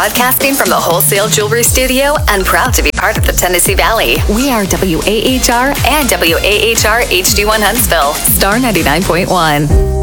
broadcasting from the Wholesale Jewelry Studio and proud to be part of the Tennessee Valley. We are WAHR and WAHR HD1 Huntsville, Star 99.1.